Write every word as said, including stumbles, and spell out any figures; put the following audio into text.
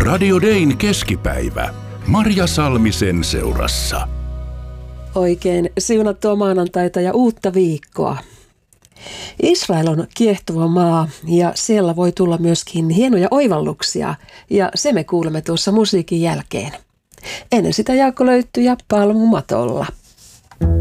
Radio Dayn keskipäivä. Marja Salmisen seurassa. Oikein siunattua maanantaita ja uutta viikkoa. Israel on kiehtova maa ja siellä voi tulla myöskin hienoja oivalluksia ja se me kuulemme tuossa musiikin jälkeen. Ennen sitä Jaakko Löytty ja Palmumatolla.